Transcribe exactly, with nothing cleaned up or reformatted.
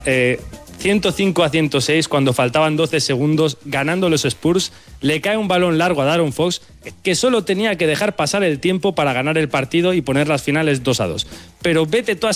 Eh, ciento cinco a ciento seis cuando faltaban doce segundos, ganando los Spurs, le cae un balón largo a De'Aaron Fox que solo tenía que dejar pasar el tiempo para ganar el partido y poner las finales dos a dos. Pero vete tú a